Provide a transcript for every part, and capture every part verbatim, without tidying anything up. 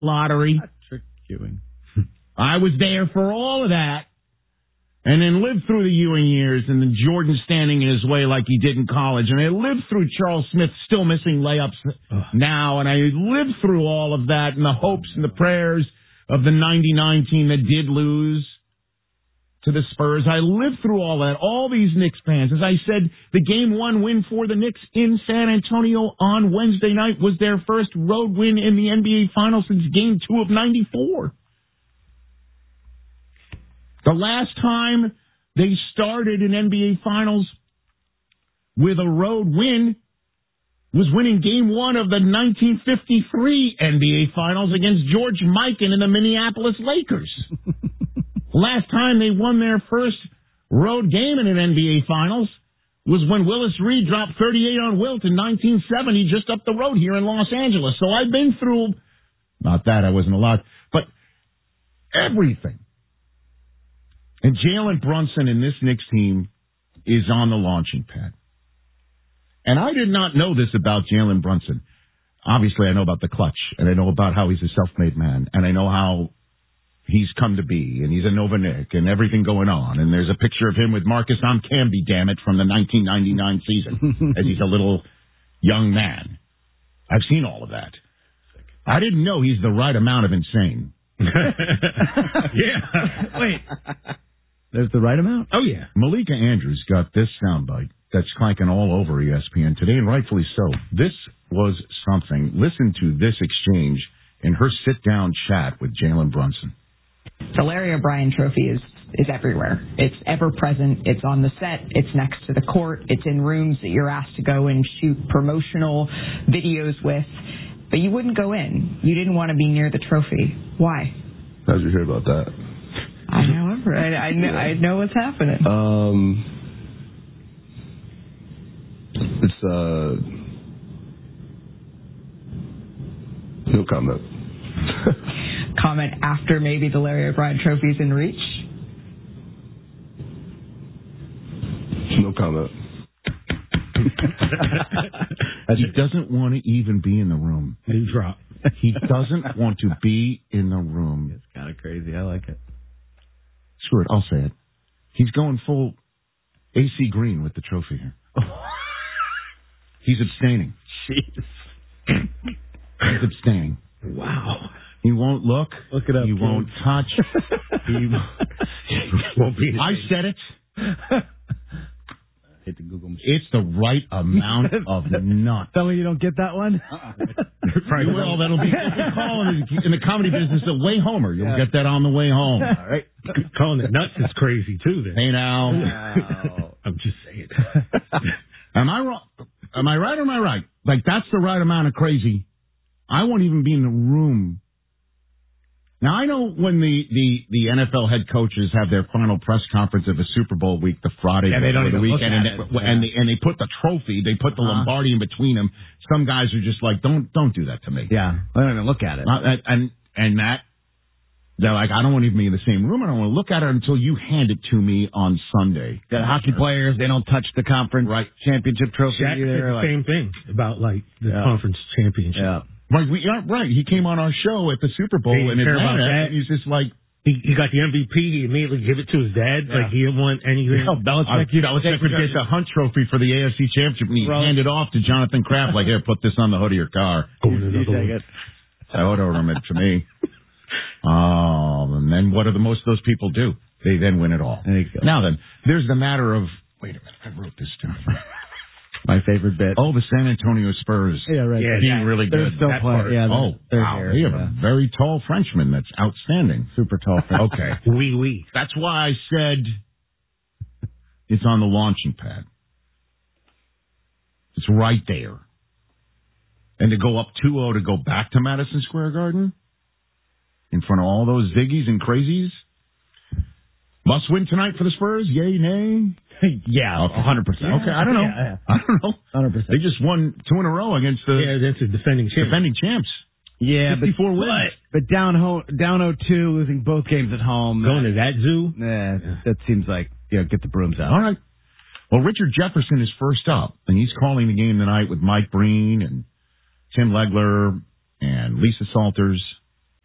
lottery. Trick Ewing. I was there for all of that. And then lived through the Ewing years and then Jordan standing in his way like he did in college. And I lived through Charles Smith still missing layups Ugh. now. And I lived through all of that and the hopes and the prayers of the ninety-nine team that did lose to the Spurs. I lived through all that. All these Knicks fans. As I said, the game one win for the Knicks in San Antonio on Wednesday night was their first road win in the N B A Finals since game two of ninety-four. The last time they started an N B A Finals with a road win was winning game one of the nineteen fifty-three N B A Finals against George Mikan and the Minneapolis Lakers. Last time they won their first road game in an N B A Finals was when Willis Reed dropped thirty-eight on Wilt in nineteen seventy just up the road here in Los Angeles. So I've been through, not that I wasn't allowed, but everything. And Jalen Brunson and this Knicks team is on the launching pad. And I did not know this about Jalen Brunson. Obviously, I know about the clutch, and I know about how he's a self-made man, and I know how he's come to be, and he's a Nova Knick, and everything going on. And there's a picture of him with Marcus Camby, damn it, from the nineteen ninety-nine season, as he's a little young man. I've seen all of that. I didn't know he's the right amount of insane. Yeah. Wait. There's the right amount? Oh, yeah. Malika Andrews got this soundbite that's clanking all over E S P N today, and rightfully so. This was something. Listen to this exchange in her sit-down chat with Jalen Brunson. The Larry O'Brien trophy is, is everywhere. It's ever-present. It's on the set. It's next to the court. It's in rooms that you're asked to go and shoot promotional videos with. But you wouldn't go in. You didn't want to be near the trophy. Why? How did you hear about that? I know, right? I know, I know what's happening. Um, it's, uh, no comment. Comment after maybe the Larry O'Brien trophy's in reach? No comment. He doesn't want to even be in the room. New drop. He doesn't want to be in the room. It's kind of crazy. I like it. Screw it. I'll say it. He's going full A C Green with the trophy here. He's abstaining. Jeez. He's abstaining. Wow. He won't look. Look it up. He kid. won't touch. He won't be. I said it. Hit the Google machine. It's the right amount of nut. Tell me you don't get that one? Uh-uh. You will. That'll be what we call in the, in the comedy business a way homer. You'll yeah. get that on the way home. All right. Calling it nuts is crazy, too, then. Hey, now. Wow. I'm just saying. Am I wrong? Am I right or am I right? Like, that's the right amount of crazy. I won't even be in the room. Now, I know when the, the, the N F L head coaches have their final press conference of a Super Bowl week, the Friday yeah, they don't before the weekend, and, it. they, yeah. and, they, and they put the trophy, they put the uh-huh. Lombardi in between them. Some guys are just like, don't don't do that to me. Yeah, I don't even look at it. Uh, and, and Matt, they're like, I don't want to even be in the same room. I don't want to look at it until you hand it to me on Sunday. The hockey players, they don't touch the conference right. championship trophy Shaq either. did the like, same thing about, like, the yeah. conference championship. Yeah. Right, we, yeah, right. He came on our show at the Super Bowl in Atlanta, and he's just like... He, he got the M V P, he immediately gave it to his dad, yeah. like he didn't want anything. Oh, Belichick, uh, Belichick would get the Hunt Trophy for the A F C Championship, and he'd hand it off to Jonathan Kraft, like, here, put this on the hood of your car. Go in another one. I would order him it to me. Oh, and then what do the most of those people do? They then win it all. Now then, there's the matter of... Wait a minute, I wrote this down. My favorite bit. Oh, the San Antonio Spurs. Yeah, right. Yeah, being really they're good. Still playing. Yeah, oh, they're wow. there, They have yeah. a very tall Frenchman that's outstanding. Super tall Frenchman. Okay. Oui, oui. That's why I said it's on the launching pad. It's right there. And to go up two oh to go back to Madison Square Garden in front of all those Ziggies and crazies. Must win tonight for the Spurs? Yay, nay? Yeah, okay. one hundred percent. Okay, I don't know. Yeah, yeah. I don't know. one hundred percent. They just won two in a row against the yeah, that's the defending champs. Defending champs. Yeah, fifty-four but, wins. But down ho- down oh two, losing both games at home. Going to that zoo? Nah, yeah. That seems like, you know, get the brooms out. All right. Well, Richard Jefferson is first up, and he's calling the game tonight with Mike Breen and Tim Legler and Lisa Salters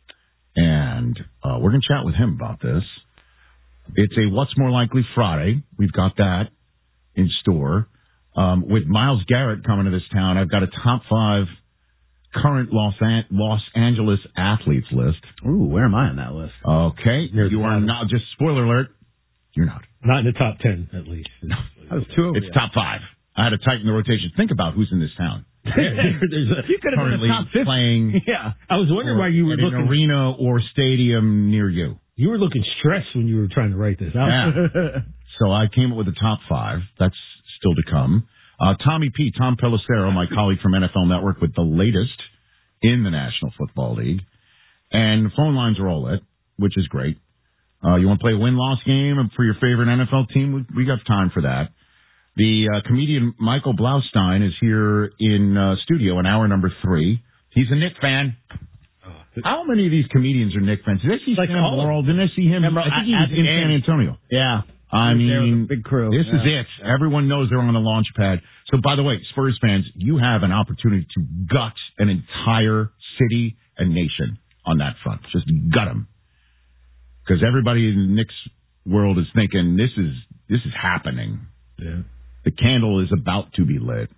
And uh, we're going to chat with him about this. It's a What's More Likely Friday. We've got that in store. Um, with Myles Garrett coming to this town, I've got a top five current Los, An- Los Angeles athletes list. Ooh, where am I on that list? Okay. You're you are not, just spoiler alert, you're not. Not in the top ten, at least. No. I was two over It's top five. I had to tighten the rotation. Think about who's in this town. You could have been Currently the top fifty. playing Yeah. I was wondering why you were at looking... an arena or stadium near you. You were looking stressed when you were trying to write this out. Yeah. So I came up with the top five. That's still to come. Uh, Tommy P., Tom Pelissero, my colleague from N F L Network, with the latest in the National Football League. And phone lines are all lit, which is great. Uh, you want to play a win-loss game for your favorite N F L team? We, we got time for that. The uh, comedian Michael Blaustein is here in uh, studio in hour number three. He's a Knick fan. How many of these comedians are Knick fans? Did I see Like Sam all of Laurel? Didn't I see him? Remember, I think he at was the in game. San Antonio. Yeah. I He was there with mean, a big crew. This Yeah. is it. Everyone knows they're on the launch pad. So, by the way, Spurs fans, you have an opportunity to gut an entire city and nation on that front. Just gut them. Because everybody in the Knicks world is thinking this is this is happening. Yeah. The candle is about to be lit.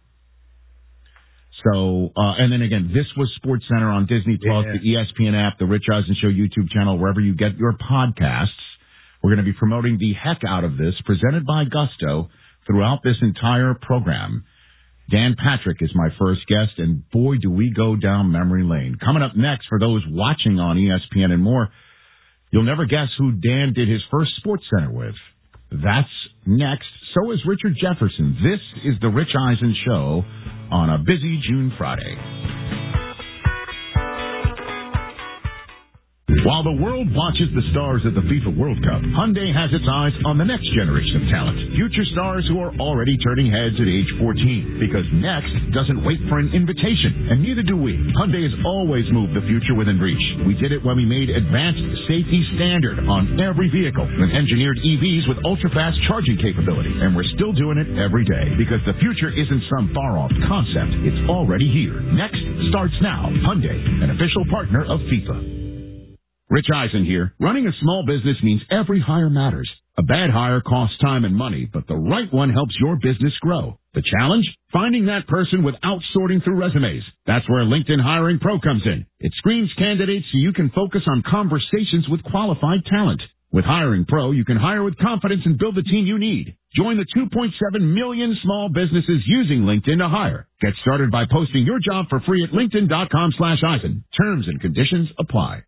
So, uh, and then again, this was SportsCenter on Disney Plus, Yeah. the E S P N app, the Rich Eisen Show YouTube channel, wherever you get your podcasts. We're going to be promoting the heck out of this, presented by Gusto, throughout this entire program. Dan Patrick is my first guest, and boy, do we go down memory lane. Coming up next, for those watching on E S P N and more, you'll never guess who Dan did his first SportsCenter with. That's next. So is Richard Jefferson. This is the Rich Eisen Show on a busy June Friday. While the world watches the stars at the FIFA World Cup, Hyundai has its eyes on the next generation of talent. Future stars who are already turning heads at age fourteen. Because next doesn't wait for an invitation, and neither do we. Hyundai has always moved the future within reach. We did it when we made advanced safety standard on every vehicle and engineered E Vs with ultra-fast charging capability. And we're still doing it every day because the future isn't some far-off concept. It's already here. Next starts now. Hyundai, an official partner of FIFA. Rich Eisen here. Running a small business means every hire matters. A bad hire costs time and money, but the right one helps your business grow. The challenge? Finding that person without sorting through resumes. That's where LinkedIn Hiring Pro comes in. It screens candidates so you can focus on conversations with qualified talent. With Hiring Pro, you can hire with confidence and build the team you need. Join the two point seven million small businesses using LinkedIn to hire. Get started by posting your job for free at linkedin.com slash Eisen. Terms and conditions apply.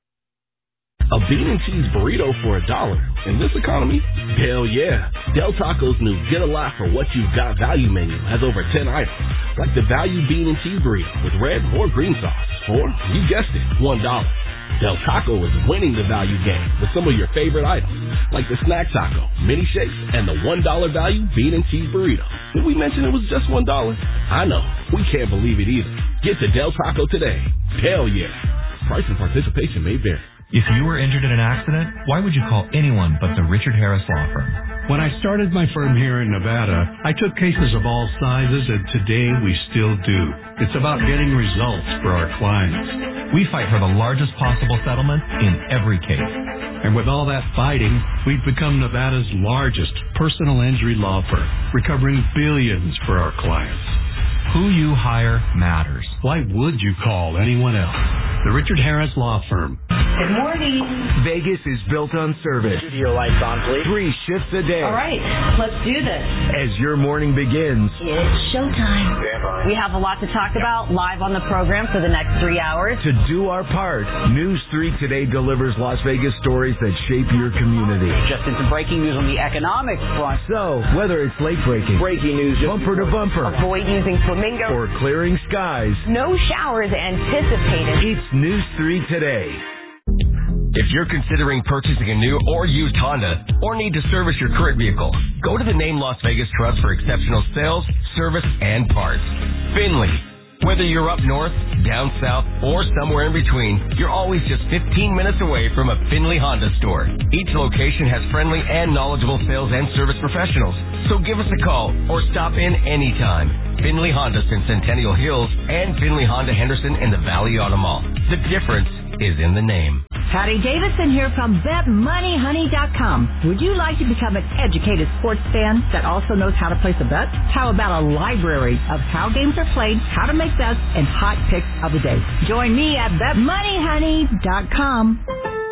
A bean and cheese burrito for a dollar. In this economy? Hell yeah. Del Taco's new Get a Lot for What You've Got value menu has over ten items, like the value bean and cheese burrito with red or green sauce, or, you guessed it, one dollar. Del Taco is winning the value game with some of your favorite items, like the snack taco, mini shakes, and the one dollar value bean and cheese burrito. Did we mention it was just one dollar? I know. We can't believe it either. Get to Del Taco today. Hell yeah. Price and participation may vary. If you were injured in an accident, why would you call anyone but the Richard Harris Law Firm? When I started my firm here in Nevada, I took cases of all sizes, and today we still do. It's about getting results for our clients. We fight for the largest possible settlement in every case. And with all that fighting, we've become Nevada's largest personal injury law firm, recovering billions for our clients. Who you hire matters. Why would you call anyone else? The Richard Harris Law Firm. Good morning. Vegas is built on service. Studio lights on, please. Three shifts a day. All right, let's do this. As your morning begins, It's showtime. We have a lot to talk about live on the program for the next three hours. to do our part, News three Today delivers Las Vegas stories that shape your community. Just into breaking news on the economic front. So, whether it's late breaking, Breaking news. bumper to bumper, Avoid using flamingo. or clearing skies, No showers anticipated. it's News three Today. If you're considering purchasing a new or used Honda or need to service your current vehicle, go to the name Las Vegas Trust for exceptional sales, service, and parts. Finley. Whether you're up north, down south, or somewhere in between, you're always just fifteen minutes away from a Finley Honda store. Each location has friendly and knowledgeable sales and service professionals. So give us a call or stop in anytime. Finley Honda in Centennial Hills and Finley Honda Henderson in the Valley Auto Mall. The difference is in the name. Patty Davidson here from bet money honey dot com. Would you like to become an educated sports fan that also knows how to place a bet? How about a library of how games are played, how to make bets, and hot picks of the day? Join me at bet money honey dot com.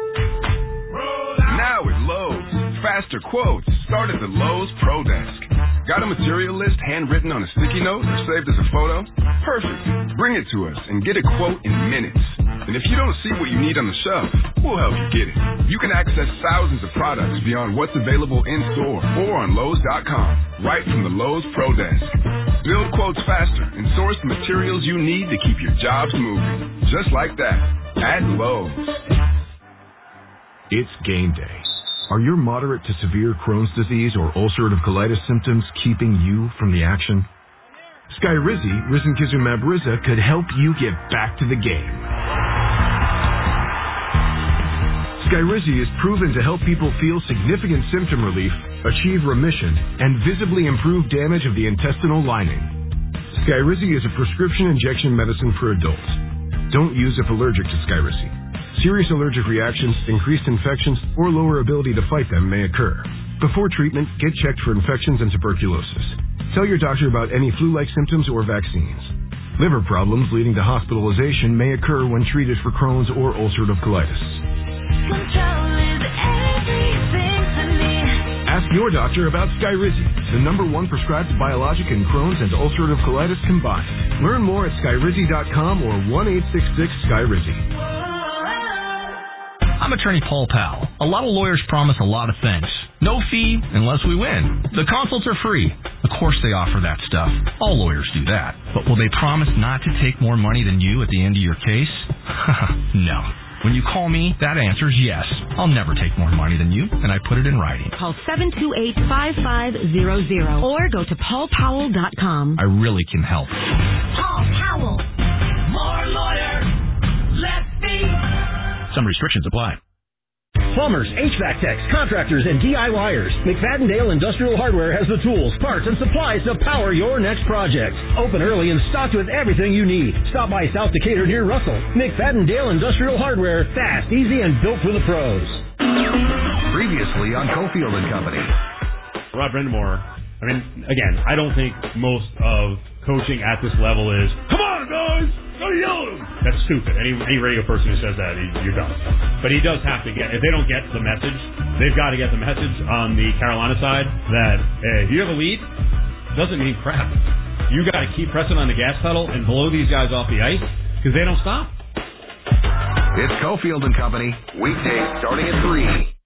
Now at Lowe's, faster quotes start at the Lowe's Pro Desk. Got a material list handwritten on a sticky note or saved as a photo? Perfect. Bring it to us and get a quote in minutes. And if you don't see what you need on the shelf, we'll help you get it. You can access thousands of products beyond what's available in store or on Lowe's dot com, right from the Lowe's Pro Desk. Build quotes faster and source the materials you need to keep your jobs moving. Just like that, at Lowe's. It's game day. Are your moderate to severe Crohn's disease or ulcerative colitis symptoms keeping you from the action? Skyrizi, risankizumab Riza, could help you get back to the game. Skyrizi is proven to help people feel significant symptom relief, achieve remission, and visibly improve damage of the intestinal lining. Skyrizi is a prescription injection medicine for adults. Don't use if allergic to Skyrizi. Serious allergic reactions, increased infections, or lower ability to fight them may occur. Before treatment, get checked for infections and tuberculosis. Tell your doctor about any flu-like symptoms or vaccines. Liver problems leading to hospitalization may occur when treated for Crohn's or ulcerative colitis. Ask your doctor about Skyrizi, the number one prescribed biologic in Crohn's and ulcerative colitis combined. Learn more at skyrizi dot com or one eight six six Skyrizi. I'm attorney Paul Powell. A lot of lawyers promise a lot of things. No fee unless we win. The consults are free. Of course they offer that stuff. All lawyers do that. But will they promise not to take more money than you at the end of your case? No. When you call me, that answer is yes. I'll never take more money than you, and I put it in writing. Call seven two eight, five five zero zero or go to paul powell dot com. I really can help. Paul Powell. More lawyer. Let's be. Some restrictions apply. Plumbers, H V A C techs, contractors, and DIYers. McFadden-Dale Industrial Hardware has the tools, parts, and supplies to power your next project. Open early and stocked with everything you need. Stop by South Decatur near Russell. McFadden-Dale Industrial Hardware. Fast, easy, and built for the pros. Previously on Cofield and Company. Rod Brindamore, I mean, again, I don't think most of coaching at this level is, come on, guys! Go yell at him! That's stupid. Any any radio person who says that, you're done. But he does have to get, if they don't get the message, they've got to get the message on the Carolina side that hey, if you have a lead, doesn't mean crap. You got to keep pressing on the gas pedal and blow these guys off the ice because they don't stop. It's Cofield and Company, weekdays starting at three.